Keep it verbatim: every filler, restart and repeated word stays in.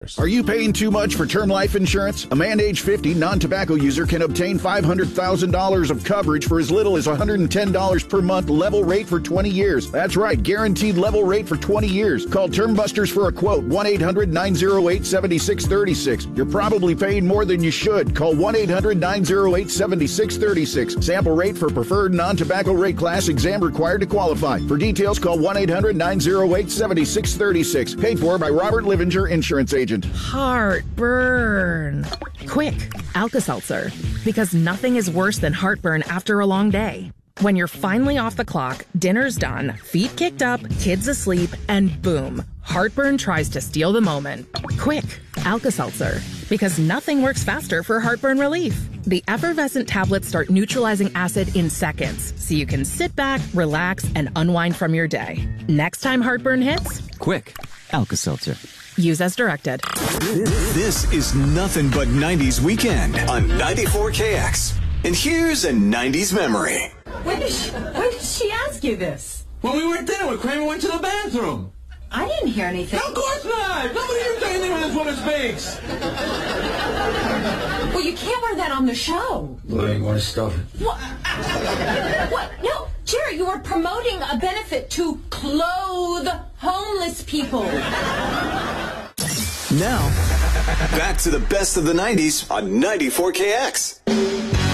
Are you paying too much for term life insurance? A man age fifty, non-tobacco user can obtain five hundred thousand dollars of coverage for as little as one hundred ten dollars per month, level rate for twenty years. That's right, guaranteed level rate for twenty years. Call Term Busters for a quote, one eight hundred nine oh eight seven six three six. You're probably paying more than you should. Call one eight hundred nine oh eight seven six three six. Sample rate for preferred non-tobacco rate class, exam required to qualify. For details, call one eight hundred nine oh eight seven six three six. Paid for by Robert Livinger, Insurance Agent. Heartburn. Quick, Alka-Seltzer. Because nothing is worse than heartburn after a long day. When you're finally off the clock, dinner's done, feet kicked up, kids asleep, and boom, heartburn tries to steal the moment. Quick, Alka-Seltzer. Because nothing works faster for heartburn relief. The effervescent tablets start neutralizing acid in seconds, so you can sit back, relax, and unwind from your day. Next time heartburn hits, quick, Alka-Seltzer. Use as directed. This is nothing but nineties weekend on ninety-four K X. And here's a nineties memory. When did she, when did she ask you this? When we were at dinner, when Kramer went to the bathroom. I didn't hear anything. No, of course not. Nobody hears anything when this woman speaks. Well, you can't wear that on the show. Well, you want to stuff it? What? What? No, Jerry, you are promoting a benefit to clothe homeless people. Now, back to the best of the nineties on ninety-four K X.